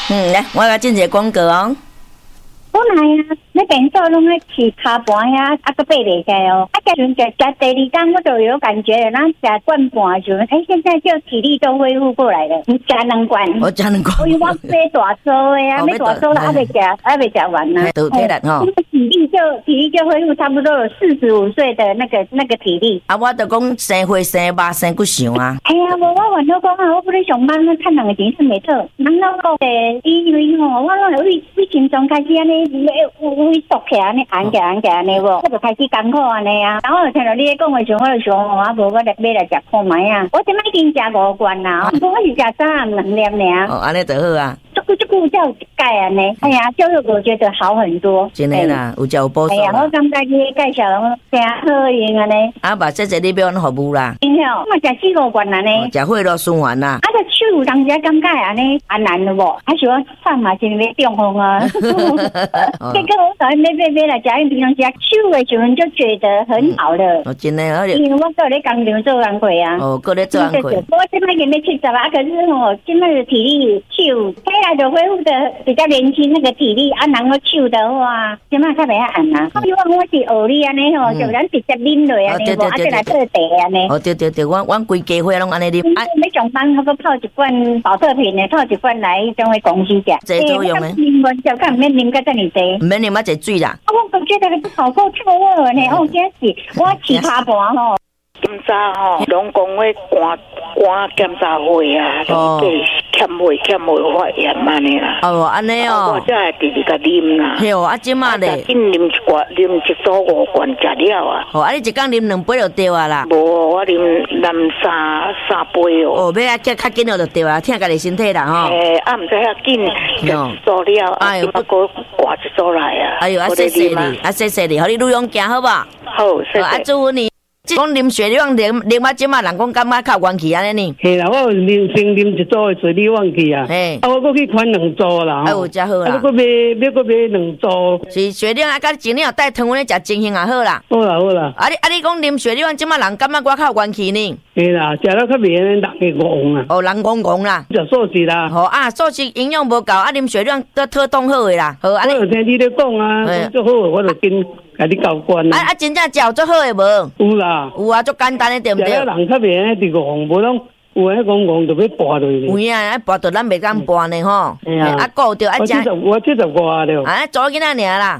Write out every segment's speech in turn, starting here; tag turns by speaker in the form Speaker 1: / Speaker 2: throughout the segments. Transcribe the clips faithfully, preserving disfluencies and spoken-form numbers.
Speaker 1: 嗯，来，我甲进一个广告哦。
Speaker 2: 本来啊，那便所拢咧吃卡盘呀，啊个爬袂起来哦。啊，加上食食第二天，我就有感觉了。咱食罐半就，哎，现在就体力都恢复过来了。你食两罐，
Speaker 1: 我食两罐。
Speaker 2: 我我买大số的啊，买大số了，还没食，还没食完呢。
Speaker 1: 都体力吼。
Speaker 2: 体力就体力就恢复差不多有四十五岁的那个那个体力。
Speaker 1: 啊，我就讲生火生肉生骨想啊。
Speaker 2: 哎呀，我我完了讲啊，我不咧上班，我趁两个钱是没错。人老讲诶，因为吼，我拢为为心中开始安尼。微缩起来，安尼按起来按起来安尼无，我就开始艰苦安尼啊。然后听到你咧讲话时，我就想哦，啊无我来买来食看卖啊。我今摆已经食五罐啦，不过我是食早暗两粒尔。
Speaker 1: 哦，安尼就好啊。
Speaker 2: 这个这个叫一盖安尼，哎呀，就是我觉得好很多。
Speaker 1: 真的啦，有食有补助。
Speaker 2: 哎呀，我感觉你介绍拢真好用安尼。
Speaker 1: 啊，把这这你要阮服务啦。
Speaker 2: 真好，我食四五罐安尼。
Speaker 1: 食血肉循环啦。
Speaker 2: 啊，这手有当时感觉安尼啊难了无？还是我饭嘛是要中风啊。这个我早买买买来食，因平常食手的时阵就觉得很好了。
Speaker 1: 哦，真的，
Speaker 2: 因为我在咧工厂做工课啊。
Speaker 1: 哦，搁咧做工课。
Speaker 2: 我现在已经要七十啊，可是我现在的体力手起来就恢复的比较年轻，那个体力啊，然后手的话，现在较袂晓按啊。希望我是学你安尼吼，就咱直接啉落安尼，无啊再来泡茶安尼。
Speaker 1: 哦，对对对，我我规家伙拢安尼啉。
Speaker 2: 啊，要上班，我搁泡一罐保特瓶的，泡一罐来种的公司食。
Speaker 1: 这作用的。
Speaker 2: 啉完就看免啉个这么多。
Speaker 1: 唔免啉啊，一水啦。
Speaker 2: 我觉得你好够臭味呢，哦，真是我吃卡盘吼。
Speaker 3: 检查吼，拢讲迄肝肝检查会啊，拢欠血欠血发炎安尼啦。
Speaker 1: 哦，安尼哦。
Speaker 3: 我才会直直甲啉啦。
Speaker 1: 嘿哦，啊，即马咧。
Speaker 3: 紧啉一罐，啉一组五罐食了啊。
Speaker 1: 哦，啊，你一工啉两杯就对啊啦。
Speaker 3: 无，我啉啉三三杯哦。
Speaker 1: 哦，要啊，较较紧就对啊，听家己身体啦吼。
Speaker 3: 诶，啊，毋知遐紧，做了，啊，今仔个挂一组来啊。
Speaker 1: 哎呦，啊，谢谢你，啊，谢谢你，互你路用行好无？
Speaker 3: 好，谢谢。
Speaker 1: 啊，祝福你。讲啉血量啉啉啊，即马人讲感觉较元气安尼呢。
Speaker 4: 嘿啦，我啉先啉一组的水利旺气啊。嘿，啊，我搁去款两组啦。
Speaker 1: 哎呦，真好啦。
Speaker 4: 啊，我搁买，要搁买两组。
Speaker 1: 是血量啊，甲前日带糖分咧食精型也好啦。
Speaker 4: 好啦好啦。
Speaker 1: 啊你啊你讲啉血量，即马人感觉我较元气呢。
Speaker 4: 嘿啦，食了较袂安尼人会戆啊。
Speaker 1: 哦，人戆戆啦。
Speaker 4: 食素食啦。
Speaker 1: 好啊，素食营养无够，啊啉血量都特冻好诶啦。好啊。
Speaker 4: 我有听你咧讲啊，最好我就跟。甲你交关
Speaker 1: 啊！啊，真正食做好诶无？
Speaker 4: 有啦，
Speaker 1: 有啊，足简单诶，对毋对？
Speaker 4: 人较袂安尼伫戆，无拢有诶戆戆就要跋落去。
Speaker 1: 有啊，啊跋到咱袂敢跋呢吼。
Speaker 4: 哎呀，
Speaker 1: 啊顾着啊
Speaker 4: 食。我七十，我七十外了。
Speaker 1: 啊，做囡仔尔啦。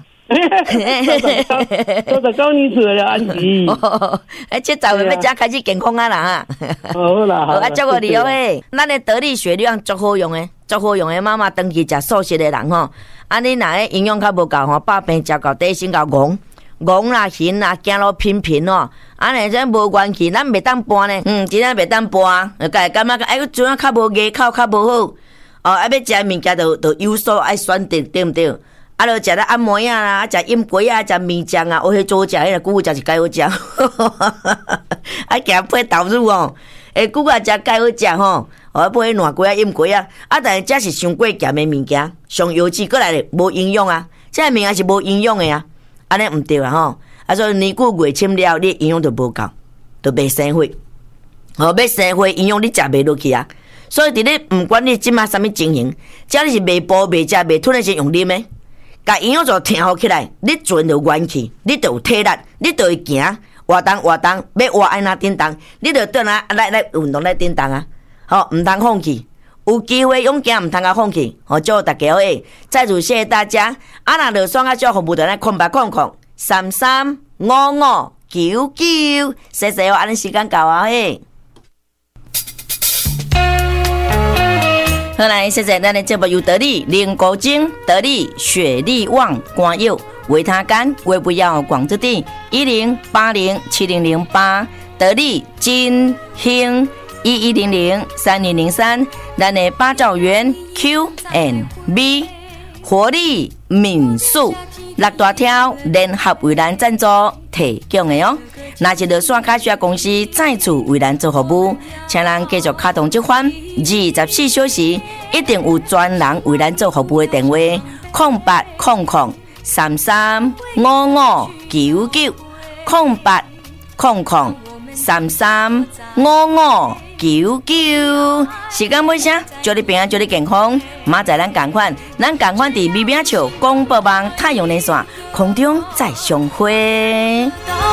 Speaker 4: 做十九年出了安姨。
Speaker 1: 哦，哎，七十岁要才开始健康啊啦哈。
Speaker 4: 好啦，好。
Speaker 1: 啊，祝我你哦诶，咱诶得力血量足好用诶，足好用诶，妈妈长期食素食诶人吼。啊，你若诶营养较无够吼，百病食到底身较戆。戆啦、晕啦，走路频频哦，安尼真无元气，咱袂当搬呢，嗯，真正袂当搬，就家感觉哎，阵啊较无牙口，较无好，哦，啊要食物件就就有所爱选择，对毋对？啊，就食咧按摩呀啦，食饮粿啊，食面酱啊，哦，迄做食，迄个久久食是介好食，啊，加配豆乳哦，诶，久久食介好食吼，哦，配迄烂粿啊、饮粿啊，啊，但是这是伤过咸的物件，上油脂过来咧无营养啊，这物件是无营养的啊。安尼毋对啦吼，啊所以年久月深了，你营养就无够，就袂生火。哦，要生火，营养你食袂落去啊。所以伫咧，毋管你即马啥物情形，只要你是袂补、袂食、袂吞，先用啉的，甲营养素听好起来，你全就元气，你就有体力，你就会行，活动活动，要活爱哪叮当，你就倒来来来运动来叮当啊。好，毋通放弃。有机会勇敢，唔通甲放弃。好，祝大家好诶！再次谢谢大家。啊，若落爽啊，小服务就来空白空空三三五五九九，谢谢哦。安尼时间到啊嘿。好来，谢谢咱的节目由得力灵果精、得力雪力旺、肝药、维他肝、胃不药、广之地一零八零七零零八，得力金兴。一一零零三零零三，咱的八兆元 Q and B 活力民宿六大条联合为咱赞助提供的哦。若是落线卡需要公司再次为咱做服务，请咱继续卡通这款二十四小时一定有专人为咱做服务的电话：空八空空三三五五九九空八空空三三五五。 九九。时间尾声，祝你平安，祝你健康。明仔咱同款，咱同款伫微微笑广播网太阳连线空中再相会。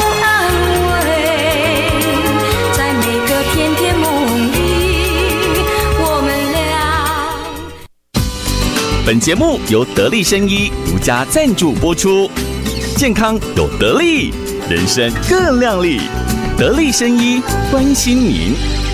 Speaker 5: 本节目由得力生医独家赞助播出，健康有得力，人生更亮丽。得力生医关心您。